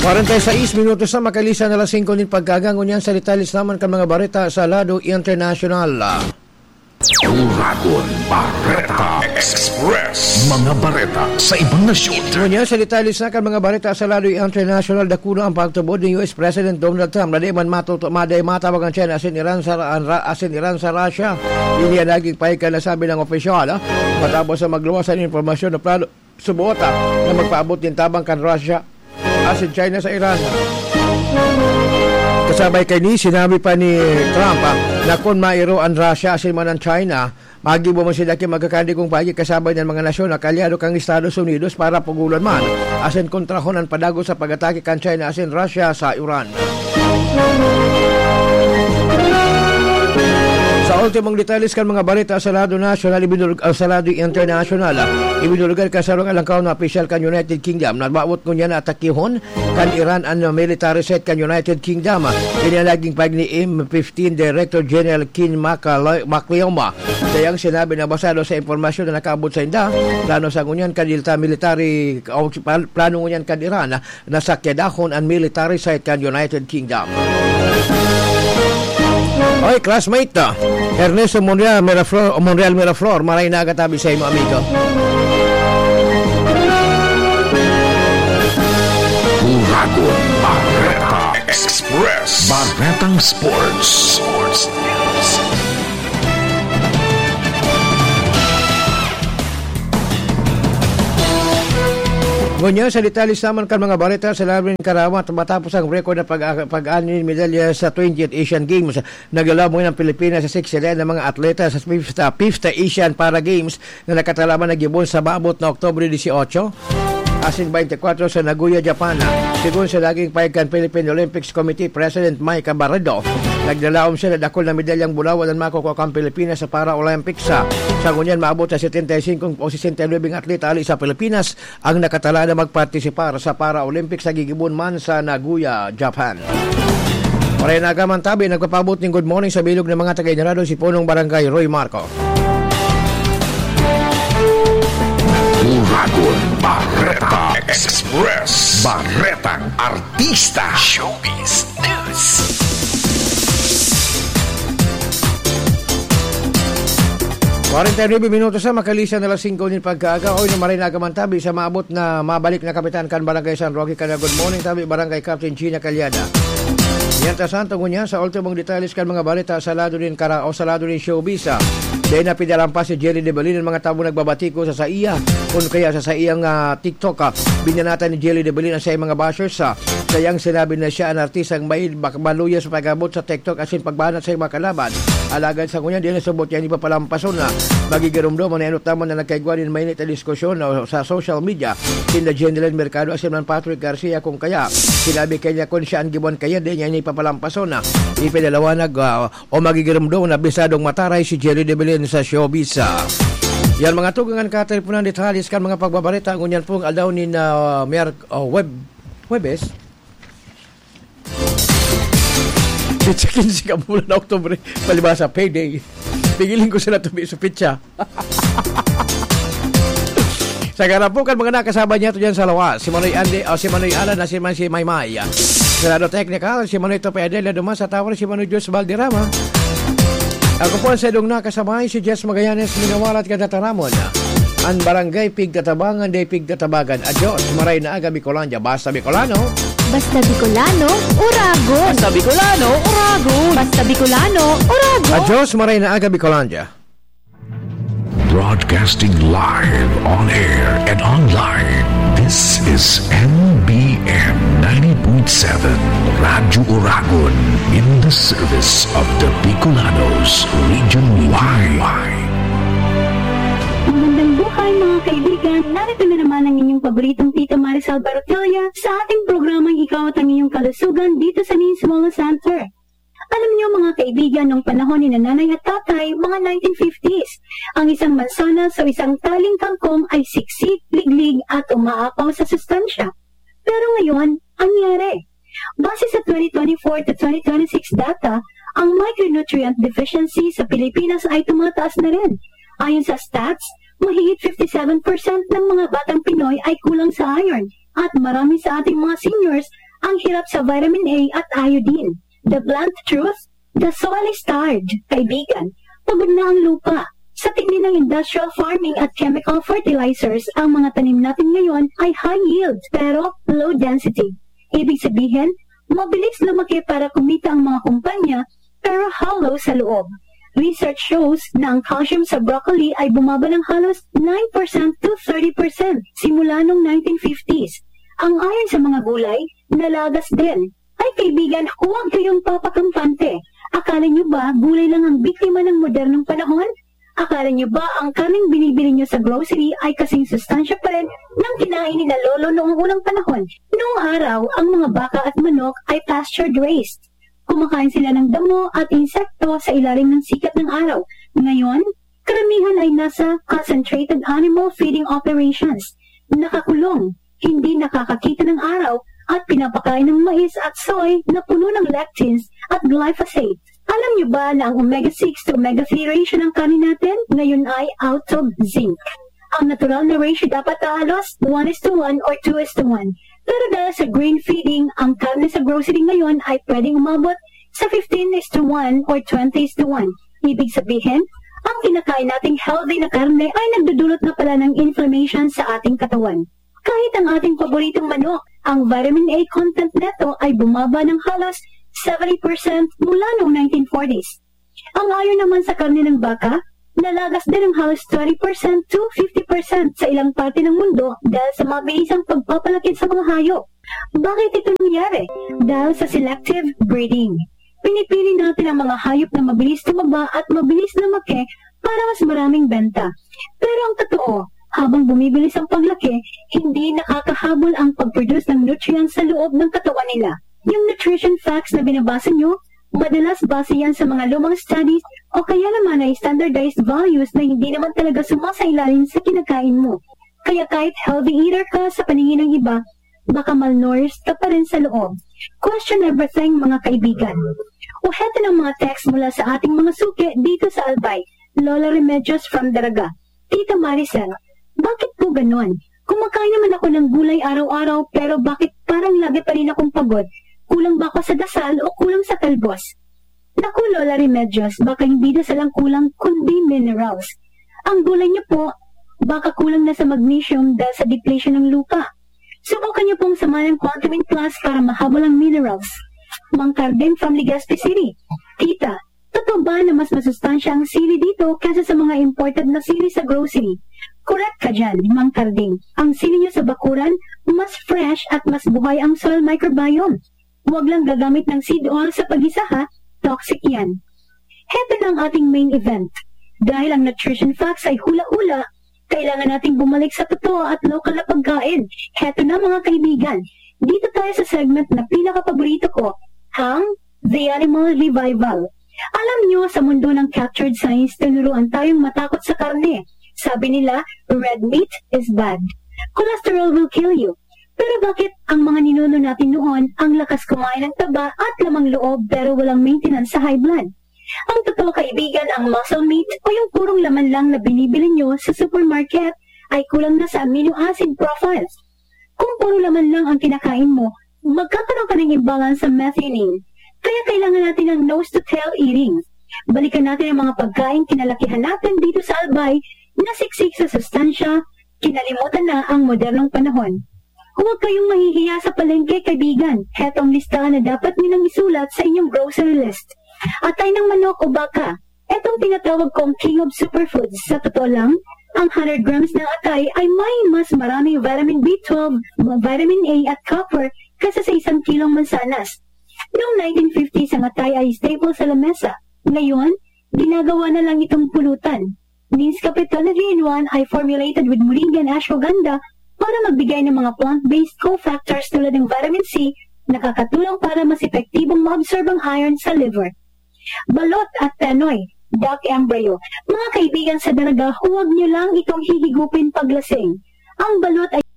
46 minutos na makalisan na 5 din pagkagangunyan sa details naman kan mga bareta sa lado international. Uragon Bareta Express. Mga bareta sa ibang nasyon. Ngunyan sa details na kan mga bareta sa lado international, dakuno ang pagtubod ni US President Donald Trump na di man matawag ang China asin Iran sa Russia. Hindi yan naging pahikan na sabi ng opisyal matapos sa magluwas ng informasyon na plano subuota na magpaabot din tabang kan Russia asin China sa Iran. Kasabay kay ni sinabi pa ni Trump na kung mairo ang Russia asin man ang China, magibo man sila kay magkakandi kong pagi kasabay ng mga nasyon na kalyado kang Estados Unidos para pugulan man asin kontrahon ang padago sa pag-atake kan China asin Russia sa Iran. Sa ultimong detalles kan mga balita sa lado national sa lado international, ibinulugan kasarong alangkaw na official kan United Kingdom na bawat kunya na atakihon kan Iran ang military set kan United Kingdom. Inilaging pag ni M15 Director General Ken McLeoma sayang sinabi na basado sa impormasyon na nakaabot sa inda plano sa ngunyan kan military plano ngunyan kan Iran na sakyadahon ang military site kan United Kingdom. Oy, classmate Ernesto Monreal Miraflor, maray na agatabi sa imo, amigo. Uragon Bareta Express. Baretang Sports News. Ngunyan sa detalye naman kan mga balita sa labing karawat matapos ang record na pag-ani medalya sa 20th Asian Games. Naglalamo ng Pilipinas sa 6 ng mga atleta sa 5th Asian Para Games na nakatalaman na gibon sa maabot na Oktubre 18 asin 24 sa Nagoya, Japan. Sigun sa laging pahikan Philippine Olympics Committee President Mike Barredo, nagdalaom siya na dakol na medalyang bulawan ng makukuha ang Pilipinas sa Para-Olympics. Sa ngunyan maabot sa 75 o 69 atleta ali sa Pilipinas ang nakatala na magpartisipar sa Para-Olympics sa gigibon man sa Nagoya, Japan. Maray na agamantabi, nagpapabot ng good morning sa bilog ng mga taga-Inarado si Punong Barangay Roy Marco. Uragon Bareta Express. Baretang Artista Showbiz News. Minutos na makalisan na 5 din pagkaaga. Oy na maray na agamantabi sa maabot na mabalik na kapitan kan Barangay San Roque kan good morning tabi Barangay Captain Gina Calyada. Yan ta santo ngunya sa ultimong detalles kan mga balita sa lado din sa lado din showbiz. Dahil na pinalampas si Jelly De Belin ng mga tao nagbabatiko sa iya kung kaya sa iyang TikTok binanatan ni Jelly De Belin ang sa mga bashers sayang sinabi na siya ang artistang may baluya sa pag-abot sa TikTok asin pagbanat sa mga kalaban alagad sa kunya din na subot yan iba palampason na magigirumdom na enot naman na nagkaigwa din mainit na diskusyon sa social media sina Jeneline Mercado asin man Patrick Garcia kung kaya sinabi kanya kung siya ang gibon kaya din yan ipapalampason na ipinalawanag o magigirumdom na bisadong mataray si Jelly De Belin sa showbiz. Yan mga tugangan kateleponan detalhes kan mga pagbabalita ngunyan pong aldaw ni Webes. Check-in si kabulan na Oktubre palibasa payday. Pigiling ko sila tubi sa pitsa. Sa garap po kan mga nakasama niya to dyan sa lawas. Si Manoy Ande o si Manoy Alan na si Maymay. Sa lado technical, si Manoy Topedel na duman sa tower si Manoy Diyos Valderrama. Ako po ang sedong nakasamay si Jess Magallanes minawalat kadataramon. Ang barangay Pigtatabangan de Pigtatabagan. Adios, maray na aga Bicolandia. Basta Bicolano. Basta Bicolano, Uragon. Basta Bicolano, Uragon. Basta Bicolano, Uragon. Adios, maray na aga Bicolandia. Broadcasting live on air and online. This is NBN 90.7 Radio Uragon in the service of the Bicolanos region-wide. Magandang buhay mga kaibigan. Narito na naman ang inyong paboritong Tita Marisol Barotilla sa ating programang Ikaw at ang inyong kalusugan dito sa Nismola Center. Alam niyo mga kaibigan, nung panahon ni nanay at tatay, mga 1950s, ang isang mansanas o isang taling kangkong ay siksik, liglig at umaapaw sa sustansya. Pero ngayon, anyari? Base sa 2024 to 2026 data, ang micronutrient deficiency sa Pilipinas ay tumataas na rin. Ayon sa stats, mahigit 57% ng mga batang Pinoy ay kulang sa iron at marami sa ating mga seniors Ang hirap sa vitamin A at iodine. The blunt truth, the soil is starved, kaibigan. Pagod na ang lupa. Sa tingin ng industrial farming at chemical fertilizers, ang mga tanim natin ngayon ay high yield pero low density. Ibig sabihin, mabilis lumaki para kumita ang mga kumpanya pero hollow sa loob. Research shows na ang calcium sa broccoli ay bumaba ng halos 9% to 30% simula noong 1950s. Ang iron sa mga gulay, nalagas din. Ay kaibigan, huwag kayong papakampante. Akala nyo ba gulay lang ang biktima ng modernong panahon? Akala nyo ba ang karning binibili nyo sa grocery ay kasing sustansya pa rin ng kinain ni na lolo noong unang panahon? Noong araw, ang mga baka at manok ay pastured-raised. Kumakain sila ng damo at insekto sa ilalim ng sikat ng araw. Ngayon, karamihan ay nasa concentrated animal feeding operations. Nakakulong, hindi nakakakita ng araw at pinapakain ng mais at soy na puno ng lectins at glyphosate. Alam niyo ba na ang omega-6 to omega-3 ratio ng kanin natin ngayon ay out of zinc? Ang natural na ratio dapat halos 1:1 or 2:1. Pero dahil sa grain feeding, ang karne sa grocery ngayon ay pwedeng umabot sa 15:1 or 20:1. Ibig sabihin, ang kinakain nating healthy na karne ay nagdudulot na pala ng inflammation sa ating katawan. Kahit ang ating paboritong manok, ang vitamin A content neto ay bumaba ng halos 70% mula noong 1940s. Ang iron naman sa karne ng baka, nalagas din ng halos 20% to 50% sa ilang parte ng mundo dahil sa mabilisang pagpapalaki sa mga hayop. Bakit ito nangyari? Dahil sa selective breeding. Pinipili natin ang mga hayop na mabilis tumaba at mabilis lumaki para mas maraming benta. Pero ang totoo, habang bumibilis ang paglaki, hindi nakakahabol ang pag-produce ng nutrients sa loob ng katawan nila. Yung nutrition facts na binabasa nyo, madalas base yan sa mga lumang studies o kaya naman ay standardized values na hindi naman talaga sumasailalim sa kinakain mo. Kaya kahit healthy eater ka sa paningin ng iba, baka malnourished ka pa rin sa loob. Question everything mga kaibigan. O heto ng mga text mula sa ating mga suki dito sa Albay. Lola Remedios from Daraga. Tita Maricel, bakit po ganon? Kumakain naman ako ng gulay araw-araw pero bakit parang lagi pa rin akong pagod? Kulang ba ako sa dasal o kulang sa talbos? Naku Lola Remedios, baka hindi dasal ang kulang kundi minerals. Ang gulay niyo po, baka kulang na sa magnesium dahil sa depletion ng lupa. Subukan niyo pong samahan ng Quantamin Plus para mahabol ang minerals. Mang Carding from Legazpi City. Tita, totoo ba na mas masustansya ang sili dito kaysa sa mga imported na sili sa grocery? Correct ka dyan, Mang Carding. Ang sili niyo sa bakuran, mas fresh at mas buhay ang soil microbiome. Huwag lang gagamit ng seed oil sa pag-isa ha, toxic yan. Heto na ang ating main event. Dahil ang nutrition facts ay hula-hula, kailangan nating bumalik sa totoo at local na pagkain. Heto na mga kaibigan. Dito tayo sa segment na pinaka-paborito ko, ang The Animal Revival. Alam nyo, sa mundo ng captured science, tinuruan tayong matakot sa karne. Sabi nila, red meat is bad. Cholesterol will kill you. Pero bakit ang mga ninuno natin noon ang lakas kumain ng taba at lamang loob pero walang maintenance sa high blood? Ang totoo kaibigan, ang muscle meat o yung purong laman lang na binibili nyo sa supermarket ay kulang na sa amino acid profiles. Kung puro laman lang ang kinakain mo, magkakaroon ka ng imbalance sa methionine. Kaya kailangan natin ng nose-to-tail eating. Balikan natin ang mga pagkain kinalakihan natin dito sa Albay na siksik sa sustansya, kinalimutan na ang modernong panahon. Huwag kayong mahihiya sa palengke, kaibigan. Hetong listahan na dapat nilang isulat sa inyong grocery list. Atay ng manok o baka. Etong tinatawag kong king of superfoods. Sa totoo lang, ang 100 grams ng atay ay may mas maraming vitamin B12, vitamin A at copper kaysa sa 1 kilong mansanas. Noong 1950s, ang atay ay staple sa lamesa. Ngayon, ginagawa na lang itong pulutan. Nescafe 3-in-1 ay formulated with moringa and ashwagandha para magbigay ng mga plant-based cofactors tulad ng vitamin C, nakakatulong para mas epektibong ma-absorb ang iron sa liver. Balot at tenoy, duck embryo. Mga kaibigan sa Daraga, huwag niyo lang itong hihigupin paglasing. Ang balot ay